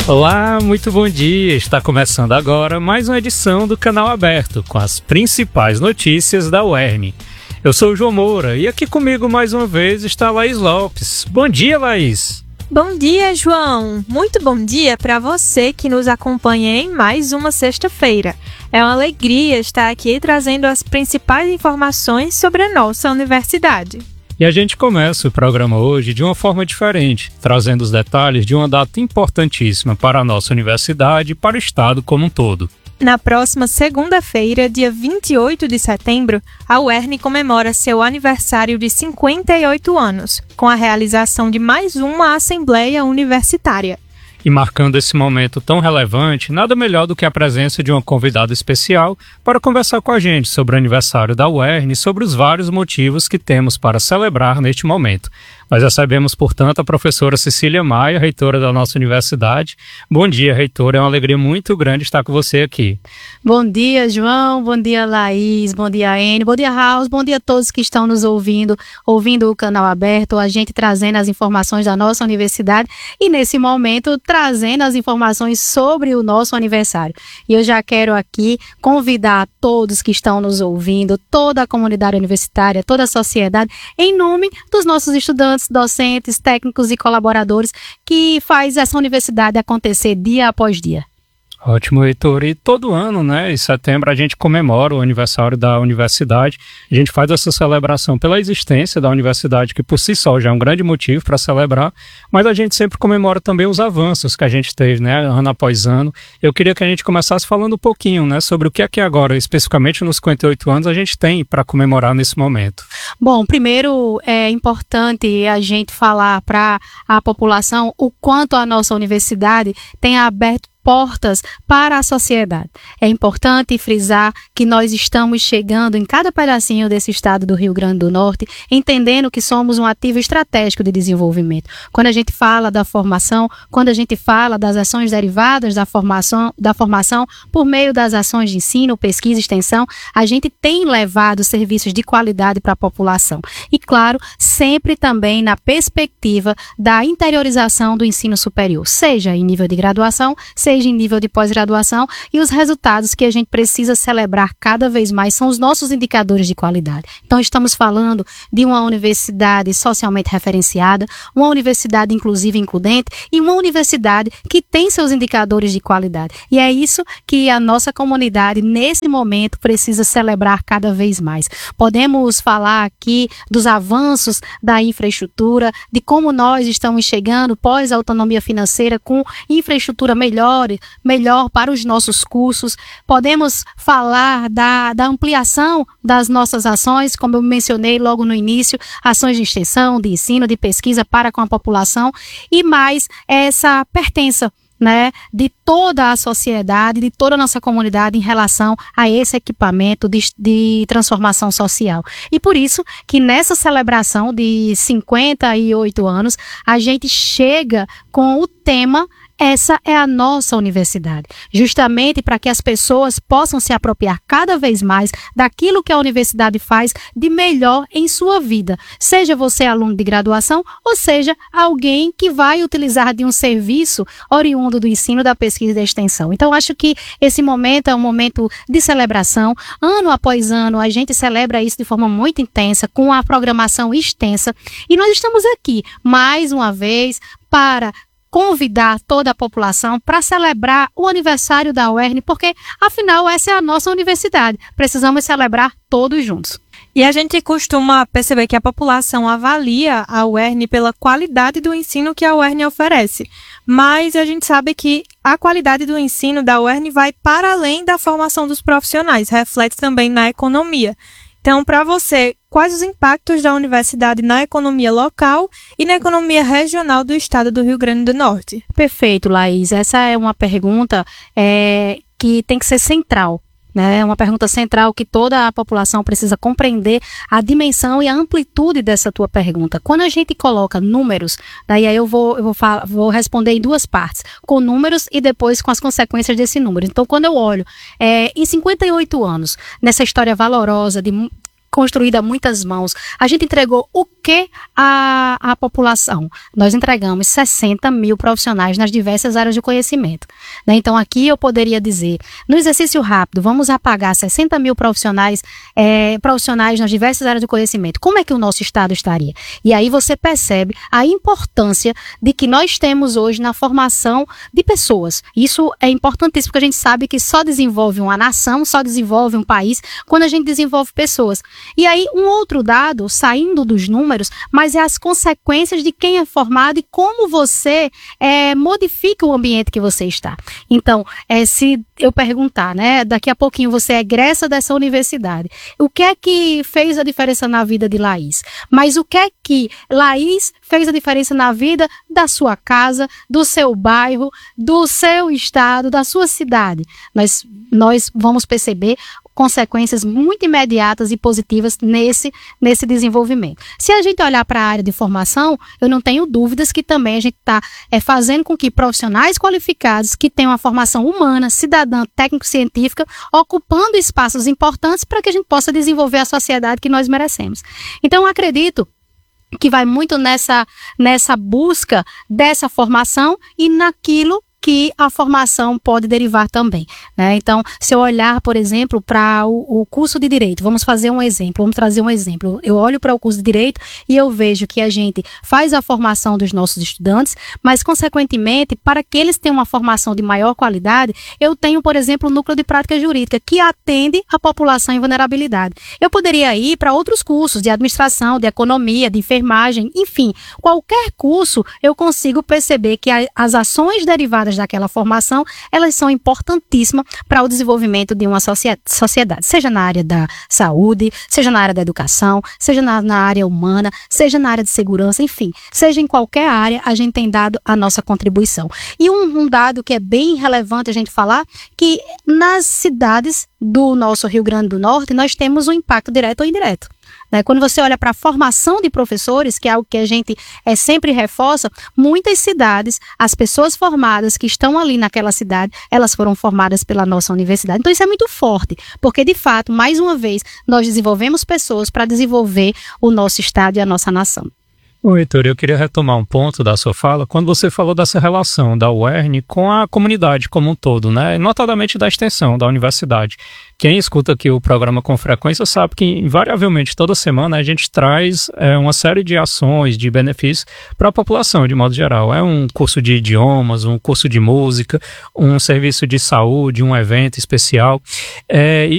Olá, muito bom dia! Está começando agora mais uma edição do Canal Aberto com as principais notícias da UERN. Eu sou o João Moura e aqui comigo mais uma vez está a Laís Lopes. Bom dia, Laís! Bom dia, João! Muito bom dia para você que nos acompanha em mais uma sexta-feira. É uma alegria estar aqui trazendo as principais informações sobre a nossa universidade. E a gente começa o programa hoje de uma forma diferente, trazendo os detalhes de uma data importantíssima para a nossa universidade e para o estado como um todo. Na próxima segunda-feira, dia 28 de setembro, a UERN comemora seu aniversário de 58 anos, com a realização de mais uma Assembleia Universitária. E marcando esse momento tão relevante, nada melhor do que a presença de uma convidada especial para conversar com a gente sobre o aniversário da UERN e sobre os vários motivos que temos para celebrar neste momento. Nós recebemos, portanto, a professora Cecília Maia, reitora da nossa universidade. Bom dia, reitora. É uma alegria muito grande estar com você aqui. Bom dia, João. Bom dia, Laís. Bom dia, Anne. Bom dia, Raul. Bom dia a todos que estão nos ouvindo o Canal Aberto, a gente trazendo as informações da nossa universidade e, nesse momento, trazendo as informações sobre o nosso aniversário. E eu já quero aqui convidar todos que estão nos ouvindo, toda a comunidade universitária, toda a sociedade, em nome dos nossos estudantes, docentes, técnicos e colaboradores que faz essa universidade acontecer dia após dia. Ótimo, reitor. E todo ano, em setembro, a gente comemora o aniversário da universidade. A gente faz essa celebração pela existência da universidade, que por si só já é um grande motivo para celebrar, mas a gente sempre comemora também os avanços que a gente teve, ano após ano. Eu queria que a gente começasse falando um pouquinho, sobre o que é que agora, especificamente nos 58 anos, a gente tem para comemorar nesse momento. Bom, primeiro é importante a gente falar para a população o quanto a nossa universidade tem aberto portas para a sociedade. É importante frisar que nós estamos chegando em cada pedacinho desse estado do Rio Grande do Norte, entendendo que somos um ativo estratégico de desenvolvimento. Quando a gente fala da formação, quando a gente fala das ações derivadas da formação por meio das ações de ensino, pesquisa e extensão, a gente tem levado serviços de qualidade para a população. E, claro, sempre também na perspectiva da interiorização do ensino superior, seja em nível de graduação, seja em nível de pós-graduação, e os resultados que a gente precisa celebrar cada vez mais são os nossos indicadores de qualidade. Então, estamos falando de uma universidade socialmente referenciada, uma universidade inclusiva e includente e uma universidade que tem seus indicadores de qualidade. E é isso que a nossa comunidade, nesse momento, precisa celebrar cada vez mais. Podemos falar aqui dos avanços da infraestrutura, de como nós estamos chegando pós-autonomia financeira com infraestrutura melhor para os nossos cursos. Podemos falar da ampliação das nossas ações, como eu mencionei logo no início, ações de extensão, de ensino, de pesquisa para com a população e mais essa pertença de toda a sociedade, de toda a nossa comunidade em relação a esse equipamento de transformação social. E por isso que nessa celebração de 58 anos, a gente chega com o tema "Essa é a nossa universidade", justamente para que as pessoas possam se apropriar cada vez mais daquilo que a universidade faz de melhor em sua vida, seja você aluno de graduação ou seja alguém que vai utilizar de um serviço oriundo do ensino, da pesquisa e da extensão. Então, acho que esse momento é um momento de celebração. Ano após ano, a gente celebra isso de forma muito intensa, com a programação extensa, e nós estamos aqui, mais uma vez, para convidar toda a população para celebrar o aniversário da UERN, porque, afinal, essa é a nossa universidade. Precisamos celebrar todos juntos. E a gente costuma perceber que a população avalia a UERN pela qualidade do ensino que a UERN oferece. Mas a gente sabe que a qualidade do ensino da UERN vai para além da formação dos profissionais, reflete também na economia. Então, para você, quais os impactos da universidade na economia local e na economia regional do estado do Rio Grande do Norte? Perfeito, Laís. Essa é uma pergunta que tem que ser central. É uma pergunta central que toda a população precisa compreender a dimensão e a amplitude dessa tua pergunta. Quando a gente coloca números, daí aí eu vou responder em duas partes, com números e depois com as consequências desse número. Então, quando eu olho em 58 anos, nessa história valorosa de construída a muitas mãos. A gente entregou o que à população? Nós entregamos 60 mil profissionais nas diversas áreas de conhecimento. Né? Então, aqui eu poderia dizer, no exercício rápido, vamos apagar 60 mil profissionais nas diversas áreas de conhecimento. Como é que o nosso Estado estaria? E aí você percebe a importância de que nós temos hoje na formação de pessoas. Isso é importantíssimo, porque a gente sabe que só desenvolve uma nação, só desenvolve um país, quando a gente desenvolve pessoas. E aí, um outro dado, saindo dos números, mas é as consequências de quem é formado e como você modifica o ambiente que você está. Então, se eu perguntar, né, daqui a pouquinho você egressa dessa universidade, o que é que fez a diferença na vida de Laís? Mas o que é que Laís fez a diferença na vida da sua casa, do seu bairro, do seu estado, da sua cidade? Nós vamos perceber consequências muito imediatas e positivas nesse desenvolvimento. Se a gente olhar para a área de formação, eu não tenho dúvidas que também a gente está fazendo com que profissionais qualificados que tenham uma formação humana, cidadã, técnico-científica, ocupando espaços importantes para que a gente possa desenvolver a sociedade que nós merecemos. Então, eu acredito que vai muito nessa busca dessa formação e naquilo que a formação pode derivar também, né? Então, se eu olhar, por exemplo, para o curso de Direito, vamos trazer um exemplo. Eu olho para o curso de Direito e eu vejo que a gente faz a formação dos nossos estudantes, mas, consequentemente, para que eles tenham uma formação de maior qualidade, eu tenho, por exemplo, o Núcleo de Prática Jurídica, que atende a população em vulnerabilidade. Eu poderia ir para outros cursos de administração, de economia, de enfermagem, enfim, qualquer curso eu consigo perceber que as ações derivadas daquela formação, elas são importantíssimas para o desenvolvimento de uma sociedade, seja na área da saúde, seja na área da educação, seja na área humana, seja na área de segurança, enfim, seja em qualquer área, a gente tem dado a nossa contribuição. E um dado que é bem relevante a gente falar, que nas cidades do nosso Rio Grande do Norte, nós temos um impacto direto ou indireto. Quando você olha para a formação de professores, que é algo que a gente sempre reforça, muitas cidades, as pessoas formadas que estão ali naquela cidade, elas foram formadas pela nossa universidade. Então, isso é muito forte, porque, de fato, mais uma vez, nós desenvolvemos pessoas para desenvolver o nosso Estado e a nossa nação. Ô, Heitor, eu queria retomar um ponto da sua fala, quando você falou dessa relação da UERN com a comunidade como um todo, né? Notadamente da extensão da universidade. Quem escuta aqui o programa com frequência sabe que, invariavelmente, toda semana a gente traz uma série de ações, de benefícios para a população, de modo geral. É um curso de idiomas, um curso de música, um serviço de saúde, um evento especial.